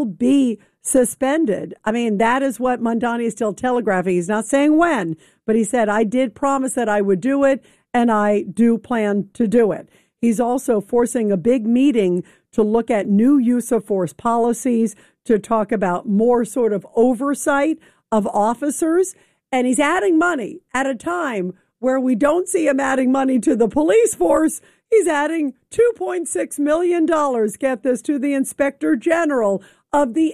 be suspended. I mean, that is what Mamdani is still telegraphing. He's not saying when, but he said, I did promise that I would do it, and I do plan to do it. He's also forcing a big meeting to look at new use of force policies, to talk about more sort of oversight of officers. And he's adding money at a time where we don't see him adding money to the police force. He's adding $2.6 million, get this, to the Inspector General of the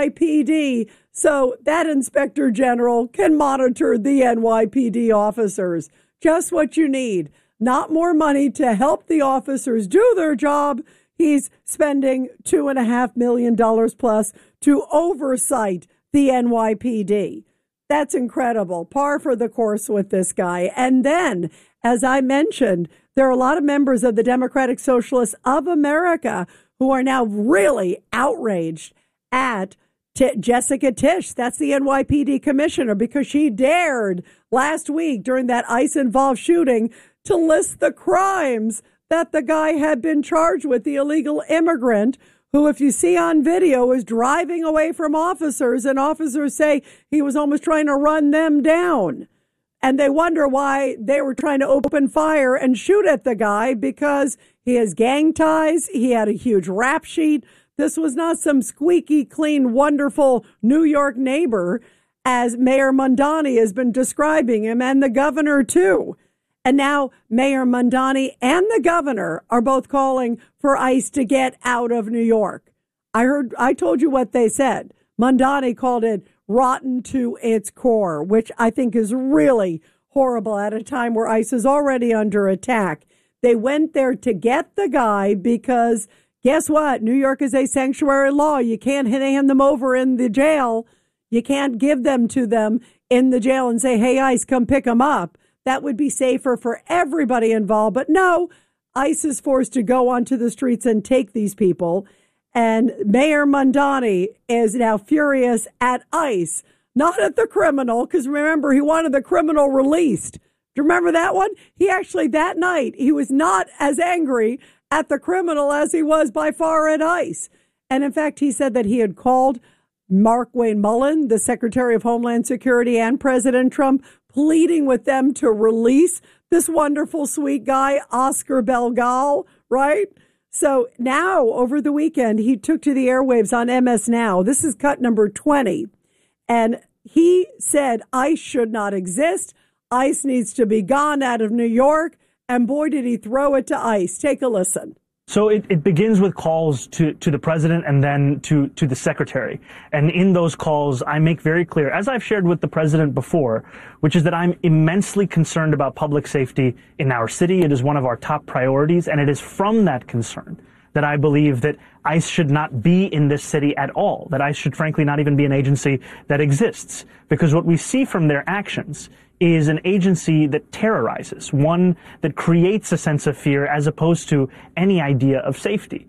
NYPD. So that Inspector General can monitor the NYPD officers. Just what you need. Not more money to help the officers do their job. He's spending $2.5 million plus to oversight the NYPD. That's incredible. Par for the course with this guy. And then, as I mentioned, there are a lot of members of the Democratic Socialists of America who are now really outraged at Jessica Tisch. That's the NYPD commissioner, because she dared last week during that ICE-involved shooting to list the crimes that the guy had been charged with, the illegal immigrant who, if you see on video, is driving away from officers, and officers say he was almost trying to run them down. And they wonder why they were trying to open fire and shoot at the guy, because he has gang ties. He had a huge rap sheet. This was not some squeaky clean, wonderful New York neighbor, as Mayor Mamdani has been describing him, and the governor too. And now Mayor Mamdani and the governor are both calling for ICE to get out of New York. I told you what they said. Mamdani called it rotten to its core, which I think is really horrible at a time where ICE is already under attack. They went there to get the guy because guess what? New York is a sanctuary law. You can't hand them over in the jail. You can't give them to them in the jail and say, hey, ICE, come pick them up. That would be safer for everybody involved. But no, ICE is forced to go onto the streets and take these people. And Mayor Mamdani is now furious at ICE, not at the criminal, because remember, he wanted the criminal released. Do you remember that one? He actually, that night, he was not as angry at the criminal as he was by far at ICE. And in fact, he said that he had called Markwayne Mullin, the Secretary of Homeland Security, and President Trump, pleading with them to release this wonderful, sweet guy, Oscar Belgal, right? So now, over the weekend, he took to the airwaves on MS Now. This is cut number 20. And he said ICE should not exist. ICE needs to be gone out of New York. And boy, did he throw it to ICE. Take a listen. So it begins with calls to the president and then to the secretary. And in those calls, I make very clear, as I've shared with the president before, which is that I'm immensely concerned about public safety in our city. It is one of our top priorities. And it is from that concern that I believe that ICE should not be in this city at all, that ICE should frankly not even be an agency that exists. Because what we see from their actions is an agency that terrorizes, one that creates a sense of fear as opposed to any idea of safety.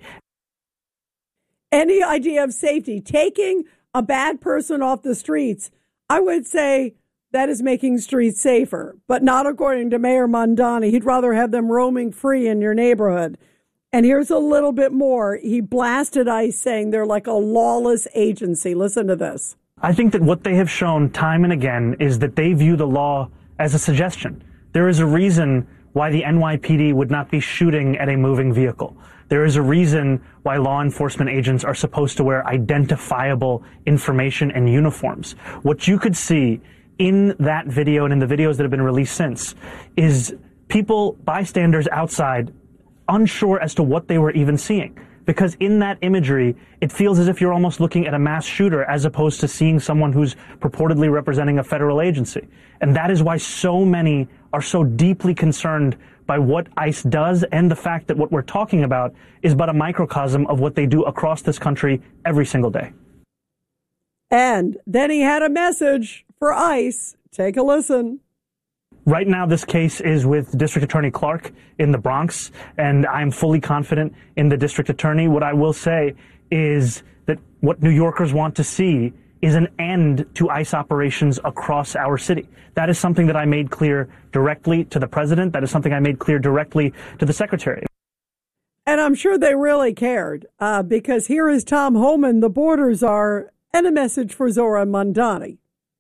Any idea of safety. Taking a bad person off the streets, I would say that is making streets safer, but not according to Mayor Mamdani. He'd rather have them roaming free in your neighborhood. And here's a little bit more. He blasted ICE, saying they're like a lawless agency. Listen to this. I think that what they have shown time and again is that they view the law as a suggestion. There is a reason why the NYPD would not be shooting at a moving vehicle. There is a reason why law enforcement agents are supposed to wear identifiable information and uniforms. What you could see in that video and in the videos that have been released since is people, bystanders outside, unsure as to what they were even seeing. Because in that imagery, it feels as if you're almost looking at a mass shooter as opposed to seeing someone who's purportedly representing a federal agency. And that is why so many are so deeply concerned by what ICE does and the fact that what we're talking about is but a microcosm of what they do across this country every single day. And then he had a message for ICE. Take a listen. Right now, this case is with District Attorney Clark in the Bronx, and I'm fully confident in the district attorney. What I will say is that what New Yorkers want to see is an end to ICE operations across our city. That is something that I made clear directly to the president. That is something I made clear directly to the secretary. And I'm sure they really cared because here is Tom Homan, the borders are, and a message for Zohran Mamdani.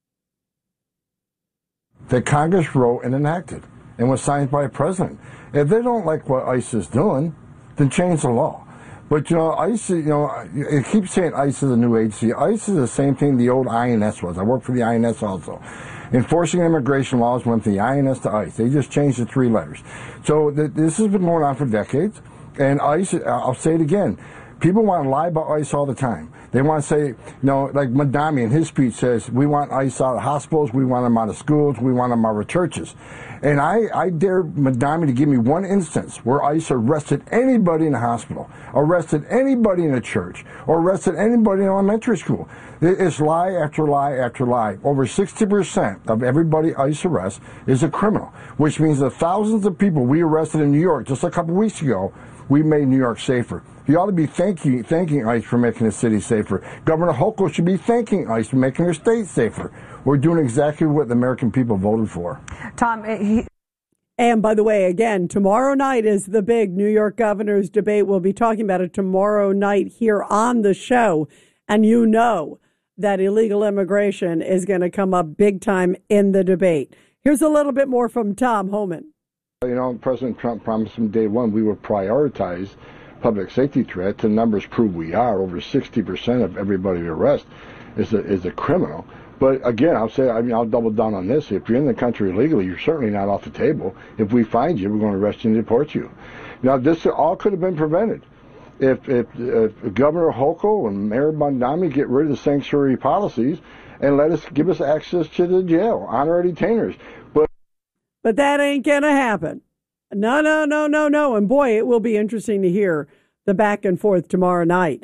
That Congress wrote and enacted and was signed by a president. If they don't like what ICE is doing, then change the law. But, ICE, it keeps saying ICE is a new agency. ICE is the same thing the old INS was. I worked for the INS also. Enforcing immigration laws went from the INS to ICE. They just changed the 3 letters. So this has been going on for decades. And ICE, I'll say it again, people want to lie about ICE all the time. They want to say, like Mamdani in his speech says, we want ICE out of hospitals, we want them out of schools, we want them out of churches. And I dare Mamdani to give me one instance where ICE arrested anybody in a hospital, arrested anybody in a church, or arrested anybody in elementary school. It's lie after lie after lie. Over 60% of everybody ICE arrests is a criminal, which means the thousands of people we arrested in New York just a couple weeks ago, we made New York safer. You ought to be thanking ICE for making the city safer. Governor Hochul should be thanking ICE for making her state safer. We're doing exactly what the American people voted for. Tom, and by the way, again, tomorrow night is the big New York governor's debate. We'll be talking about it tomorrow night here on the show. And you know that illegal immigration is going to come up big time in the debate. Here's a little bit more from Tom Homan. President Trump promised from day one we would prioritize public safety threats, and numbers prove we are. Over 60% of everybody we arrest is a criminal. But again, I'll double down on this. If you're in the country illegally, you're certainly not off the table. If we find you, we're going to arrest you and deport you. Now, this all could have been prevented if Governor Hochul and Mayor Mamdani get rid of the sanctuary policies and give us access to the jail, honor detainers. But that ain't going to happen. No. And boy, it will be interesting to hear the back and forth tomorrow night.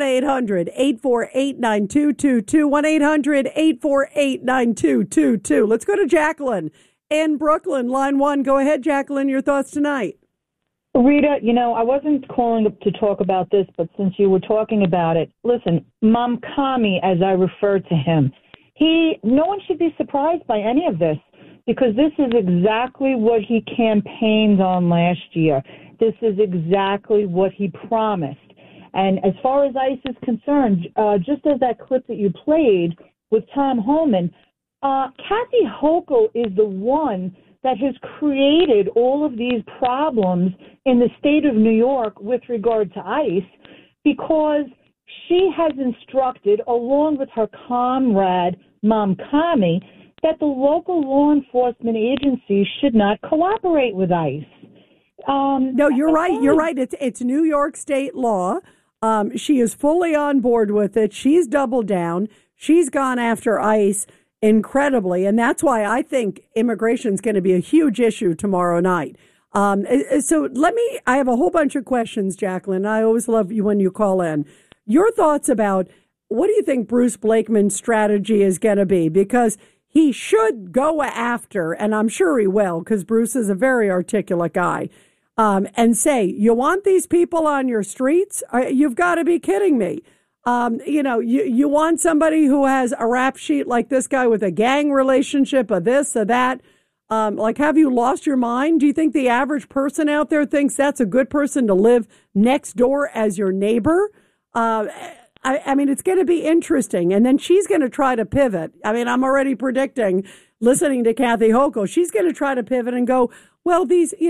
1-800-848-9222. 1-800-848-9222. Let's go to Jacqueline in Brooklyn, line 1. Go ahead, Jacqueline, your thoughts tonight. Rita, I wasn't calling to talk about this, but since you were talking about it, listen, Mamdani, as I refer to him, no one should be surprised by any of this, because this is exactly what he campaigned on last year. This is exactly what he promised. And as far as ICE is concerned, just as that clip that you played with Tom Homan, Kathy Hochul is the one that has created all of these problems in the state of New York with regard to ICE, because she has instructed, along with her comrade Mamdani, that the local law enforcement agencies should not cooperate with ICE. No, you're right. You're right. It's New York state law. She is fully on board with it. She's doubled down. She's gone after ICE incredibly. And that's why I think immigration is going to be a huge issue tomorrow night. So I have a whole bunch of questions, Jacqueline. I always love you when you call in. Your thoughts about what do you think Bruce Blakeman's strategy is going to be? Because he should go after, and I'm sure he will, because Bruce is a very articulate guy, and say, you want these people on your streets? You've got to be kidding me. You want somebody who has a rap sheet like this guy with a gang relationship, a this, a that. Have you lost your mind? Do you think the average person out there thinks that's a good person to live next door as your neighbor? I mean, it's going to be interesting. And then she's going to try to pivot. I mean, I'm already predicting, listening to Kathy Hochul, she's going to try to pivot and go, well,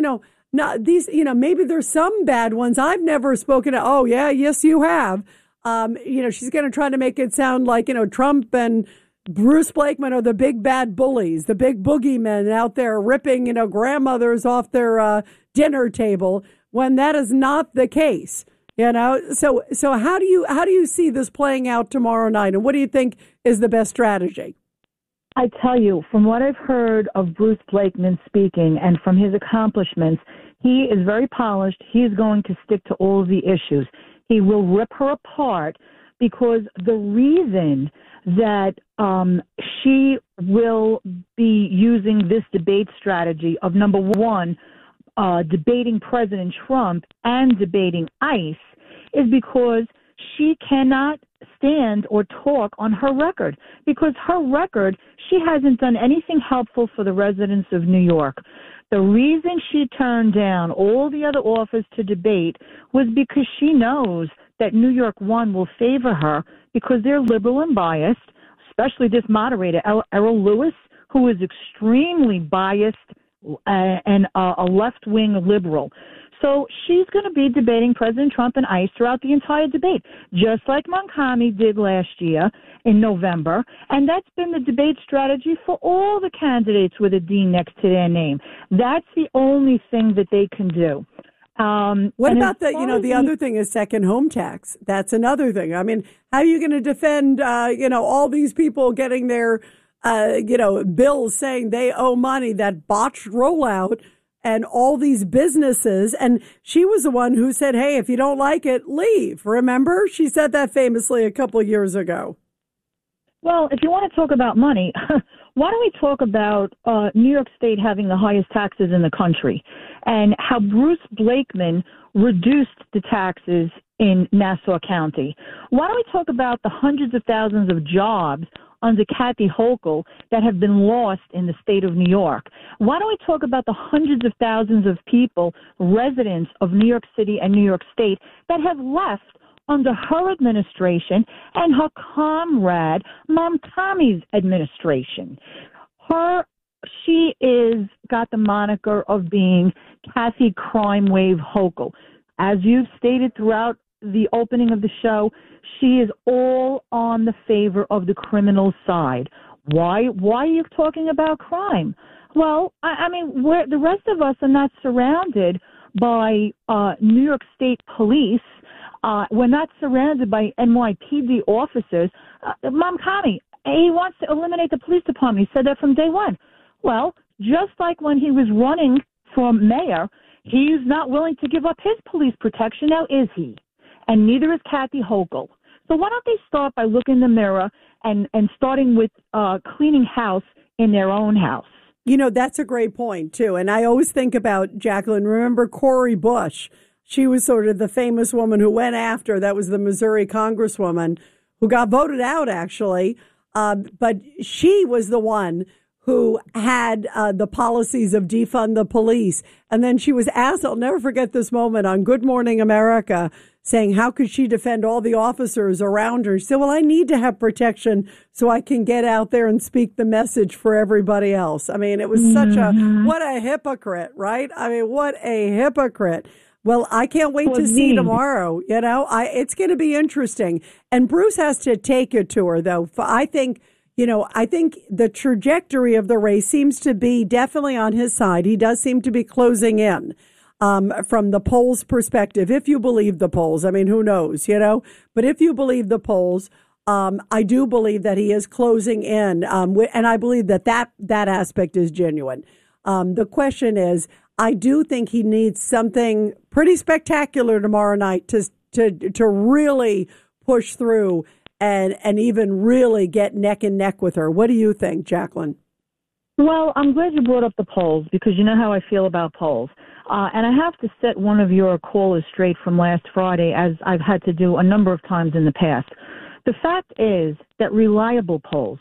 maybe there's some bad ones I've never spoken to. Oh, yeah, yes, you have. She's going to try to make it sound like, Trump and Bruce Blakeman are the big bad bullies, the big boogeymen out there ripping, grandmothers off their dinner table, when that is not the case. So how do you see this playing out tomorrow night, and what do you think is the best strategy? I tell you, from what I've heard of Bruce Blakeman speaking and from his accomplishments, he is very polished. He's going to stick to all the issues. He will rip her apart, because the reason that she will be using this debate strategy of, number one, debating President Trump and debating ICE, is because she cannot stand or talk on her record, because her record, she hasn't done anything helpful for the residents of New York. The reason she turned down all the other offers to debate was because she knows that New York One will favor her because they're liberal and biased, especially this moderator, Errol Lewis, who is extremely biased and a left-wing liberal. So she's going to be debating President Trump and ICE throughout the entire debate, just like Montcalm did last year in November. And that's been the debate strategy for all the candidates with a D next to their name. That's the only thing that they can do. What about the other thing is second home tax? That's another thing. I mean, how are you going to defend, all these people getting their, bills saying they owe money, that botched rollout, and all these businesses? And she was the one who said, hey, if you don't like it, leave. Remember? She said that famously a couple of years ago. Well, if you want to talk about money, why don't we talk about New York State having the highest taxes in the country and how Bruce Blakeman reduced the taxes in Nassau County? Why don't we talk about the hundreds of thousands of jobs under Kathy Hochul that have been lost in the state of New York? Why don't we talk about the hundreds of thousands of people, residents of New York City and New York State, that have left under her administration and her comrade, Montcalm's administration? She is got the moniker of being Kathy Crime Wave Hochul. As you've stated throughout the opening of the show, she is all on the favor of the criminal side. Why are you talking about crime? Well, I mean, the rest of us are not surrounded by New York State police. We're not surrounded by NYPD officers. Montcalm, he wants to eliminate the police department. He said that from day one. Well, just like when he was running for mayor, he's not willing to give up his police protection. Now, is he? And neither is Kathy Hochul. So why don't they start by looking in the mirror and starting with cleaning house in their own house? That's a great point, too. And I always think about, Jacqueline, remember Cori Bush? She was sort of the famous woman who went after, that was the Missouri congresswoman who got voted out, actually. But she was the one who had the policies of defund the police. And then she was asked, I'll never forget this moment on Good Morning America, saying how could she defend all the officers around her? She said, well, I need to have protection so I can get out there and speak the message for everybody else. I mean, it was such what a hypocrite, right? I mean, what a hypocrite. Well, I can't wait to see tomorrow. It's going to be interesting. And Bruce has to take it to her, though. I think the trajectory of the race seems to be definitely on his side. He does seem to be closing in from the polls' perspective, if you believe the polls. I mean, who knows, But if you believe the polls, I do believe that he is closing in. And I believe that aspect is genuine. The question is, I do think he needs something pretty spectacular tomorrow night to really push through and even really get neck and neck with her. What do you think, Jacqueline? Well, I'm glad you brought up the polls because you know how I feel about polls. And I have to set one of your callers straight from last Friday, as I've had to do a number of times in the past. The fact is that reliable polls,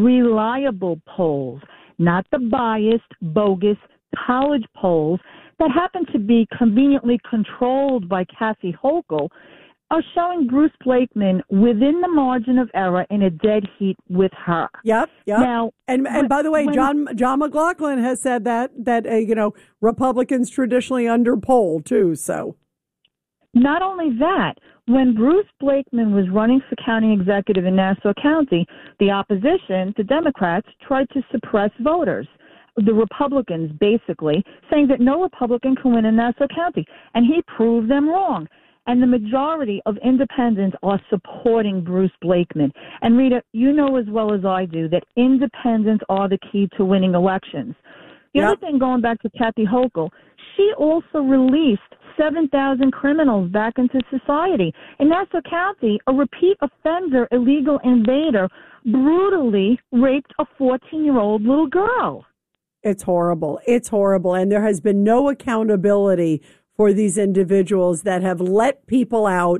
not the biased, bogus college polls that happen to be conveniently controlled by Kathy Hochul, are showing Bruce Blakeman within the margin of error in a dead heat with her. Yep. Now, and by the way, John McLaughlin has said that Republicans traditionally underpoll too. So, not only that, when Bruce Blakeman was running for county executive in Nassau County, the opposition, the Democrats, tried to suppress voters. The Republicans, basically, saying that no Republican can win in Nassau County. And he proved them wrong. And the majority of independents are supporting Bruce Blakeman. And Rita, you know as well as I do that independents are the key to winning elections. The other thing, going back to Kathy Hochul, she also released 7,000 criminals back into society. In Nassau County, a repeat offender, illegal invader, brutally raped a 14-year-old little girl. It's horrible. It's horrible. And there has been no accountability for these individuals that have let people out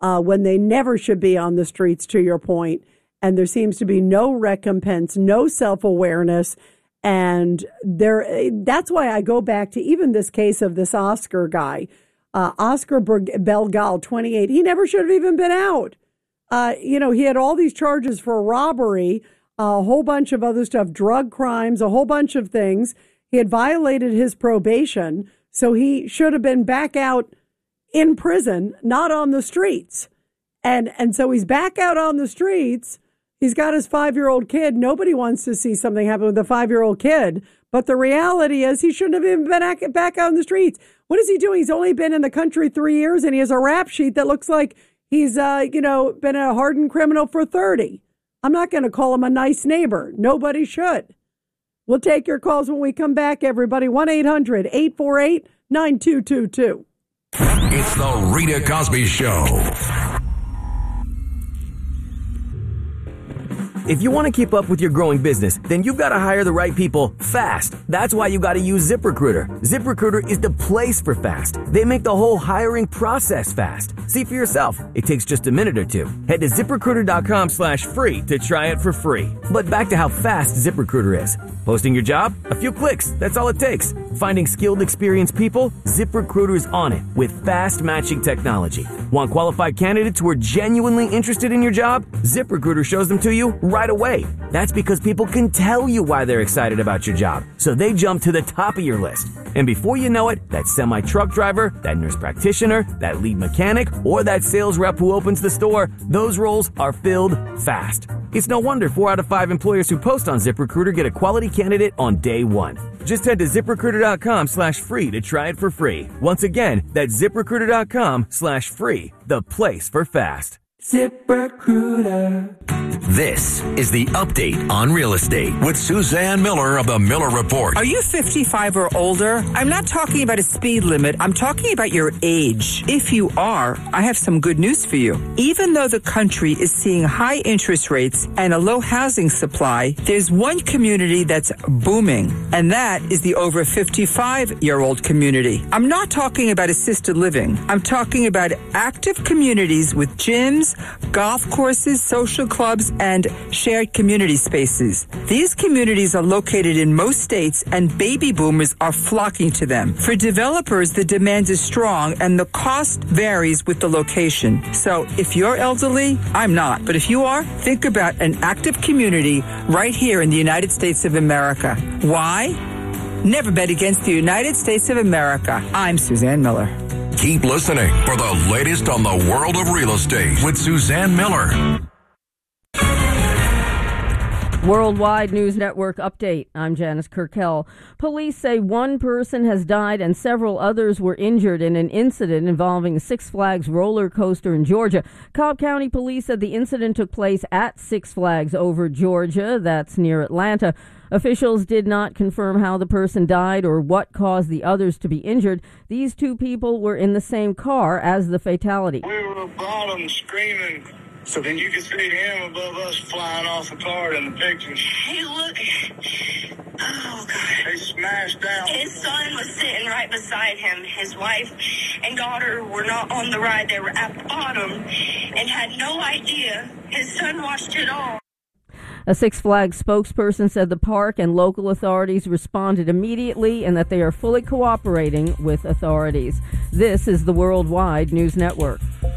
when they never should be on the streets, to your point. And there seems to be no recompense, no self-awareness. And that's why I go back to even this case of this Oscar guy, Oscar Belgal, 28. He never should have even been out. He had all these charges for robbery, a whole bunch of other stuff, drug crimes, a whole bunch of things. He had violated his probation, so he should have been back out in prison, not on the streets. And so he's back out on the streets. He's got his 5-year-old kid. Nobody wants to see something happen with a 5-year-old kid. But the reality is he shouldn't have even been back out on the streets. What is he doing? He's only been in the country 3 years, and he has a rap sheet that looks like he's, been a hardened criminal for 30. I'm not going to call him a nice neighbor. Nobody should. We'll take your calls when we come back, everybody. 1-800-848-9222. It's the Rita Cosby Show. If you want to keep up with your growing business, then you've got to hire the right people fast. That's why you got to use ZipRecruiter. ZipRecruiter is the place for fast. They make the whole hiring process fast. See for yourself. It takes just a minute or two. Head to ZipRecruiter.com/free to try it for free. But back to how fast ZipRecruiter is. Posting your job? A few clicks. That's all it takes. Finding skilled, experienced people? ZipRecruiter is on it with fast matching technology. Want qualified candidates who are genuinely interested in your job? ZipRecruiter shows them to you right away. That's because people can tell you why they're excited about your job, so they jump to the top of your list. And before you know it, that semi-truck driver, that nurse practitioner, that lead mechanic, or that sales rep who opens the store, those roles are filled fast. It's no wonder 4 out of 5 employers who post on ZipRecruiter get a quality candidate on day one. Just head to ZipRecruiter.com/free to try it for free. Once again, that's ZipRecruiter.com/free, the place for fast. ZipRecruiter. This is the update on real estate with Suzanne Miller of the Miller Report. Are you 55 or older? I'm not talking about a speed limit. I'm talking about your age. If you are, I have some good news for you. Even though the country is seeing high interest rates and a low housing supply, there's one community that's booming, and that is the over 55-year-old community. I'm not talking about assisted living. I'm talking about active communities with gyms, golf courses, social clubs, and shared community spaces. These communities are located in most states, and baby boomers are flocking to them. For developers, the demand is strong, and the cost varies with the location. So if you're elderly, I'm not. But if you are, think about an active community right here in the United States of America. Why? Never bet against the United States of America. I'm Suzanne Miller. Keep listening for the latest on the world of real estate with Suzanne Miller. Worldwide News Network update. I'm Janice Kirkell. Police say one person has died and several others were injured in an incident involving Six Flags roller coaster in Georgia. Cobb County Police said the incident took place at Six Flags over Georgia. That's near Atlanta. Officials did not confirm how the person died or what caused the others to be injured. These two people were in the same car as the fatality. We were bottom screaming. So then you could see him above us flying off the car in the pictures. Hey, look. Oh, God. They smashed down. His son was sitting right beside him. His wife and daughter were not on the ride. They were at the bottom and had no idea. His son watched it all. A Six Flags spokesperson said the park and local authorities responded immediately and that they are fully cooperating with authorities. This is the Worldwide News Network.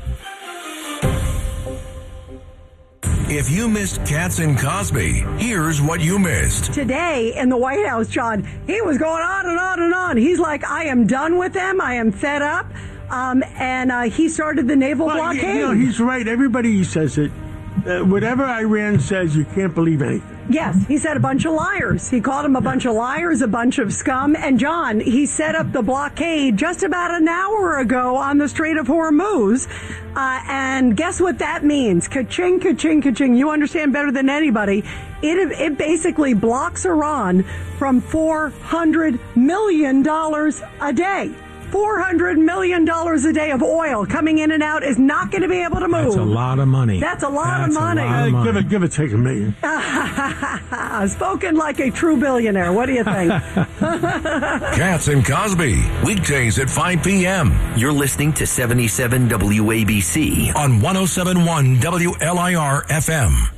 If you missed Katz and Cosby, here's what you missed. Today in the White House, John, he was going on and on and on. He's like, I am done with them. I am fed up. And he started the naval blockade. You know, he's right. Everybody says it. Whatever Iran says, you can't believe anything. Yes, he said a bunch of liars. He called them a bunch of liars, a bunch of scum. And John, he set up the blockade just about an hour ago on the Strait of Hormuz. And guess what that means? Ka-ching, ka-ching, ka-ching. You understand better than anybody. It basically blocks Iran from $400 million a day. $400 million a day of oil coming in and out is not going to be able to move. That's a lot of money. That's a lot of money. Give or take $1 million. Spoken like a true billionaire. What do you think? Katz and Cosby, weekdays at 5 p.m. You're listening to 77 WABC on 107.1 WLIR FM.